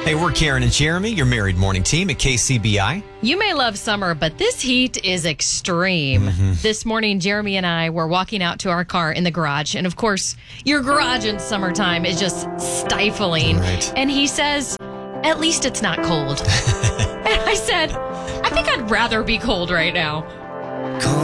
Hey, we're Karen and Jeremy, your married morning team at KCBI. You may love summer, but this heat is extreme. This morning, Jeremy and I were walking out to our car in the garage. And of course, your garage in summertime is just stifling. Right. And he says, at least it's not cold. And I said, I think I'd rather be cold right now. Call